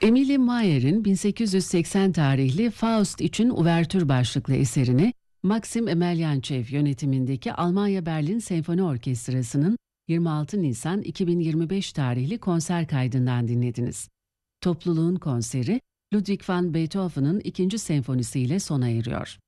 Emily Mayer'in 1880 tarihli Faust için Uvertür başlıklı eserini Maxim Emelyanchev yönetimindeki Almanya Berlin Senfoni Orkestrası'nın 26 Nisan 2025 tarihli konser kaydından dinlediniz. Topluluğun konseri Ludwig van Beethoven'ın 2. senfonisiyle sona eriyor.